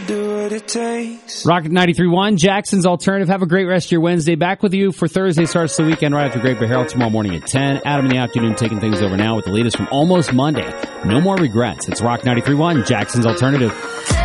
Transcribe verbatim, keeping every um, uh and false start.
do what it takes. Rocket ninety-three point one, Jackson's Alternative. Have a great rest of your Wednesday. Back with you for Thursday. Starts the weekend right after Great Bear Herald tomorrow morning at ten. Adam in the afternoon taking things over now with the latest from Almost Monday. No more regrets. It's Rock ninety-three point one, Jackson's Alternative.